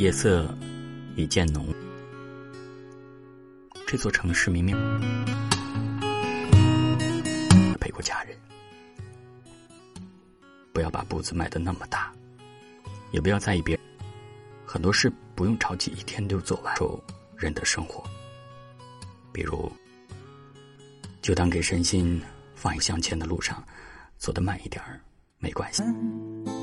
夜色已渐浓，这座城市明明陪过家人。不要把步子迈得那么大，也不要在意别人。很多事不用着急，一天就做完。受人的生活，比如就当给身心放一向前的路上走得慢一点儿没关系。